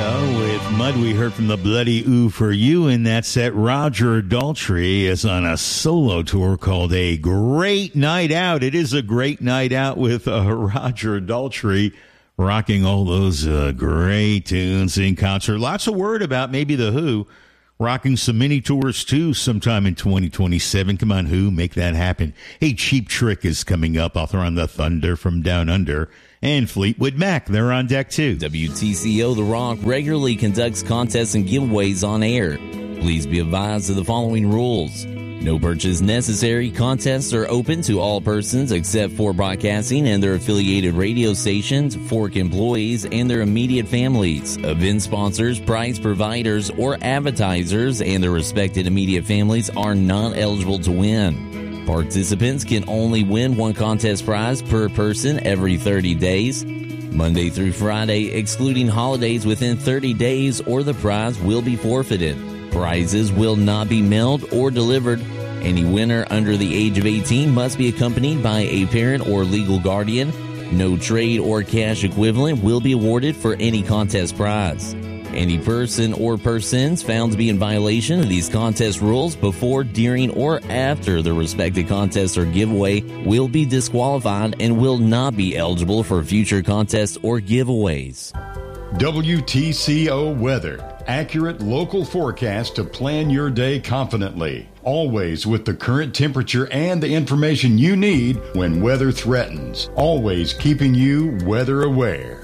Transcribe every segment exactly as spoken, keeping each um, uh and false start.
Dio with Mud. We heard from the Bloody Ooh for You, and that set. Roger Daltrey is on a solo tour called A Great Night Out. It is a great night out with uh, Roger Daltrey rocking all those uh, great tunes in concert. Lots of word about maybe The Who rocking some mini tours, too, sometime in twenty twenty-seven. Come on, Who, make that happen. Hey, Cheap Trick is coming up. I'll throw on the Thunder from Down Under. And Fleetwood Mac, they're on deck, too. W T C O The Rock regularly conducts contests and giveaways on air. Please be advised of the following rules. No purchase necessary. Contests are open to all persons except for broadcasting and their affiliated radio stations, Fork employees, and their immediate families. Event sponsors, prize providers, or advertisers and their respected immediate families are not eligible to win. Participants can only win one contest prize per person every thirty days, Monday through Friday, excluding holidays within thirty days, or the prize will be forfeited. Prizes will not be mailed or delivered. Any winner under the age of eighteen must be accompanied by a parent or legal guardian. No trade or cash equivalent will be awarded for any contest prize. Any person or persons found to be in violation of these contest rules before, during, or after the respective contest or giveaway will be disqualified and will not be eligible for future contests or giveaways. W T C O Weather. Accurate local forecast to plan your day confidently. Always with the current temperature and the information you need when weather threatens. Always keeping you weather aware.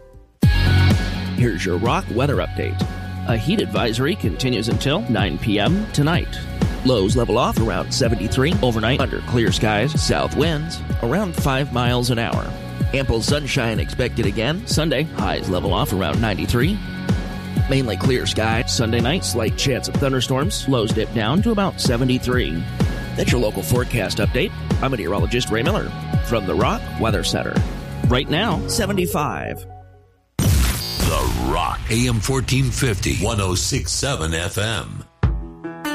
Here's your Rock weather update. A heat advisory continues until nine p.m. tonight. Lows level off around seventy-three overnight under clear skies. South winds around five miles an hour. Ample sunshine expected again Sunday. Highs level off around ninety-three. Mainly clear sky. Sunday night, slight chance of thunderstorms. Lows dip down to about seventy-three. That's your local forecast update. I'm meteorologist Ray Miller from the Rock Weather Center. Right now, seventy-five. The Rock, A M fourteen fifty, one oh six point seven F M.